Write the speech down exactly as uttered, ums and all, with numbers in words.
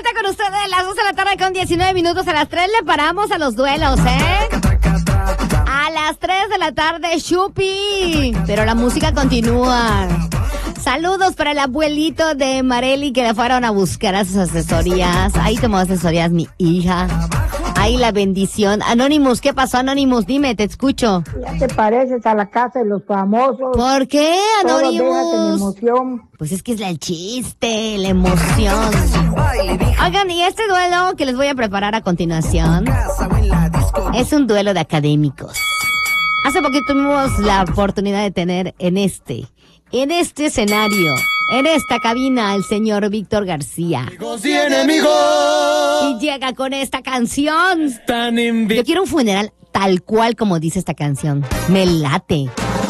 vuelta con ustedes, las dos de la tarde con diecinueve minutos. A las tres le paramos a los duelos, ¿eh? A las tres de la tarde, Chupi. Pero la música continúa. Saludos para el abuelito de Marely que le fueron a buscar a sus asesorías. Ahí tomó asesorías mi hija. Ahí la bendición. Anonymous, ¿qué pasó, Anonymous? Dime, te escucho. Ya te pareces a la casa de los famosos. ¿Por qué, Anonymous? Todos dejan en emoción. Pues es que es el chiste, la emoción. Oigan, y este duelo que les voy a preparar a continuación es un duelo de académicos. Hace poquito tuvimos la oportunidad de tener en este, en este escenario, en esta cabina, al señor Víctor García. Amigos y enemigos. Y llega con esta canción. Yo quiero un funeral tal cual como dice esta canción. Me late.